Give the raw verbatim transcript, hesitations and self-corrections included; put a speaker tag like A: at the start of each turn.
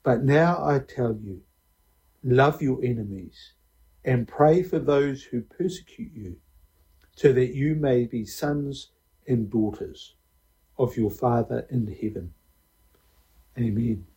A: But now I tell you, love your enemies and pray for those who persecute you, so that you may be sons and daughters of your Father in heaven. Amen.